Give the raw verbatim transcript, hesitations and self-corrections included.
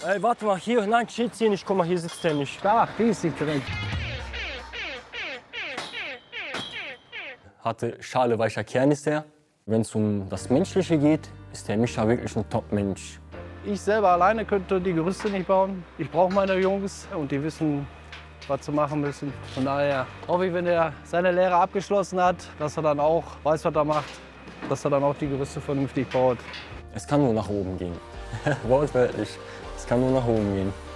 Ey, warte mal, hier, nein, steht's hier nicht. Guck mal, hier sitzt der nicht. Da, die ist nicht direkt. Harte Schale, weicher Kern ist der. Wenn es um das Menschliche geht, ist der Mischa wirklich ein Top-Mensch. Ich selber alleine könnte die Gerüste nicht bauen. Ich brauche meine Jungs und die wissen, was sie machen müssen. Von daher hoffe ich, wenn er seine Lehre abgeschlossen hat, dass er dann auch weiß, was er macht, dass er dann auch die Gerüste vernünftig baut. Es kann nur nach oben gehen. Wortwörtlich. Es kann nur nach oben gehen.